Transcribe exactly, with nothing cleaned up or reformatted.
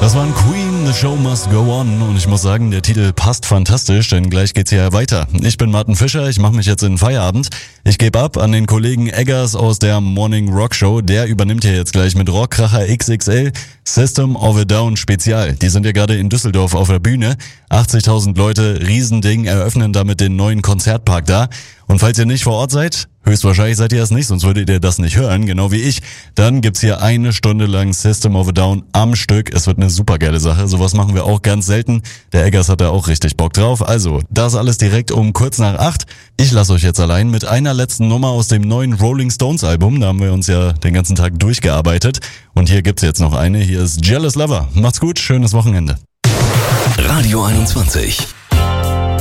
Das waren Queen, The Show Must Go On und ich muss sagen, der Titel passt fantastisch, denn gleich geht's hier weiter. Ich bin Martin Fischer, ich mache mich jetzt in den Feierabend. Ich gebe ab an den Kollegen Eggers aus der Morning Rock Show, der übernimmt hier jetzt gleich mit Rockkracher X X L System of a Down Spezial. Die sind ja gerade in Düsseldorf auf der Bühne. achtzigtausend Leute, Riesending, eröffnen damit den neuen Konzertpark da. Und falls ihr nicht vor Ort seid, höchstwahrscheinlich seid ihr es nicht, sonst würdet ihr das nicht hören, genau wie ich, dann gibt's hier eine Stunde lang System of a Down am Stück. Es wird eine supergeile Sache, sowas machen wir auch ganz selten. Der Eggers hat da auch richtig Bock drauf. Also, das alles direkt um kurz nach acht. Ich lasse euch jetzt allein mit einer letzten Nummer aus dem neuen Rolling Stones Album. Da haben wir uns ja den ganzen Tag durchgearbeitet. Und hier gibt's jetzt noch eine, hier ist Jealous Lover. Macht's gut, schönes Wochenende. Radio einundzwanzig